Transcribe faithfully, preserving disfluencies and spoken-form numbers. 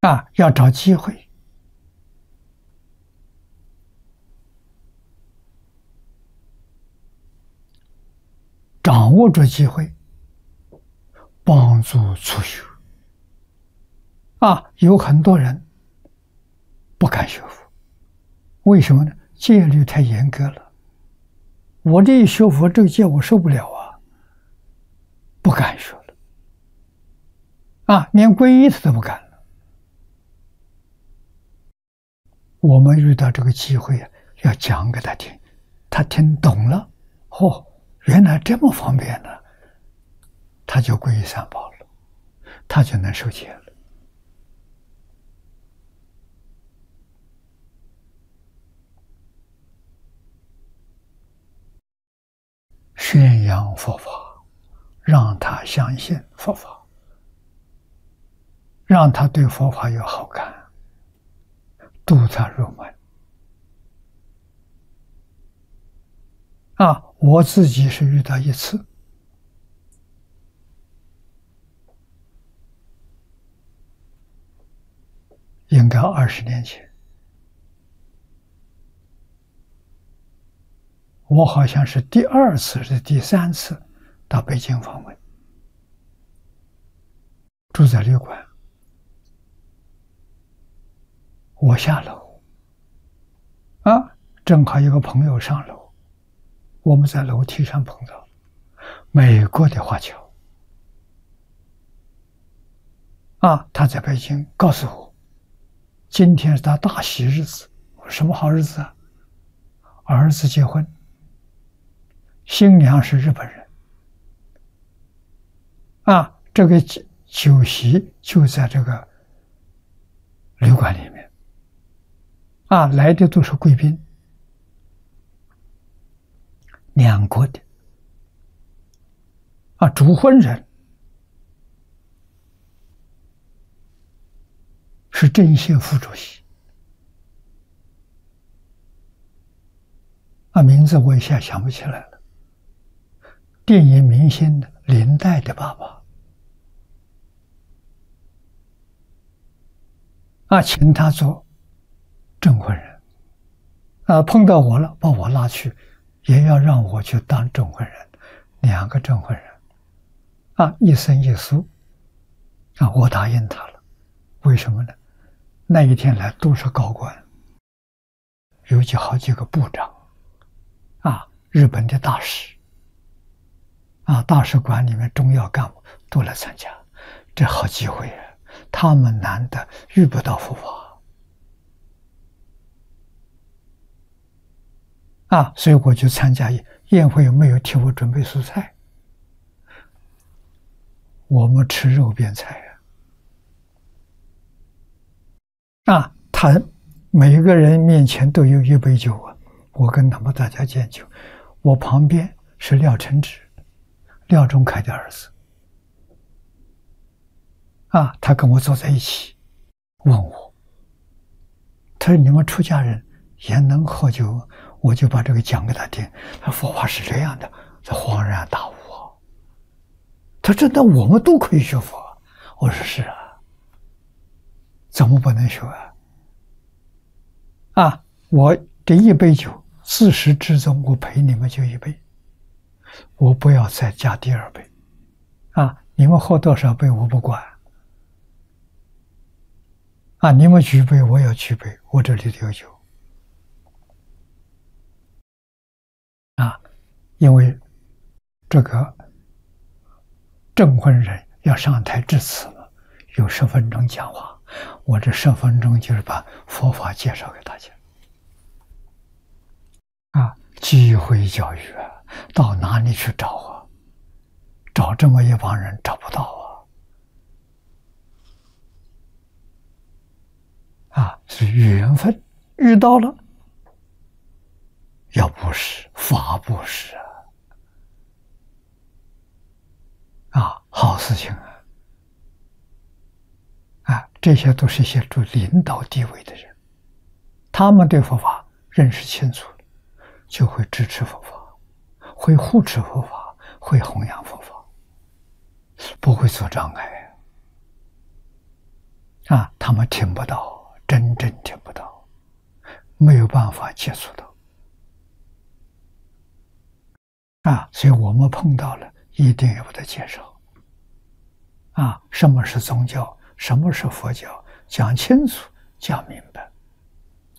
啊，要找机会，掌握住机会，帮助初学。啊，有很多人不敢学佛，为什么呢？戒律太严格了。我这一学佛，这个戒我受不了啊，不敢学了。啊，连皈依他都不敢了。我们遇到这个机会啊，要讲给他听，他听懂了，哦，原来这么方便呢，他就皈依三宝了，他就能受戒了。宣扬佛法，让他相信佛法，让他对佛法有好感，度他入门。啊，我自己是遇到一次，应该二十年前，我好像是第二次是第三次到北京访问，住在旅馆，我下楼，啊，正好有个朋友上楼，我们在楼梯上碰到美国的华侨，啊，他在北京告诉我，今天是他大喜日子。我说什么好日子啊？儿子结婚，新娘是日本人，啊，这个酒席就在这个旅馆里面，啊，来的都是贵宾，两国的，啊，主婚人是政协副主席，啊，名字我一下想不起来了。电影明星的林黛的爸爸，啊，请他做证婚人，啊，碰到我了，把我拉去，也要让我去当证婚人，两个证婚人，啊，一生一俗，啊，我答应他了。为什么呢？那一天来都是高官，有几好几个部长，啊，日本的大使，啊，大使馆里面重要干部都来参加，这好机会啊！他们难得遇不到佛法，啊，所以我就参加宴会，没有替我准备素菜，我们吃肉边菜啊！啊，他每个人面前都有一杯酒啊，我跟他们大家敬酒，我旁边是廖承志，廖仲恺的儿子，啊，他跟我坐在一起，问我，他说你们出家人也能喝酒？我就把这个讲给他听，他说佛法是这样的，他恍然大悟啊。他说真的，我们都可以学佛。我说是啊，怎么不能学啊？啊，我这一杯酒，自始至终我陪你们就一杯，我不要再加第二杯，啊，你们喝多少杯我不管，啊，你们举杯我要举杯，我这里有酒，啊，因为这个证婚人要上台致辞嘛，有十分钟讲话，我这十分钟就是把佛法介绍给大家，啊，机会教育啊，到哪里去找啊？找这么一帮人找不到啊！啊，是缘分遇到了，要布施，法布施啊！啊，好事情啊！啊，这些都是一些住领导地位的人，他们对佛法认识清楚，就会支持佛法，会护持佛法，会弘扬佛法，不会做障碍啊！他他们听不到，真正听不到，没有办法接触到。啊，所以我们碰到了，一定要把它介绍。啊，什么是宗教？什么是佛教？讲清楚，讲明白。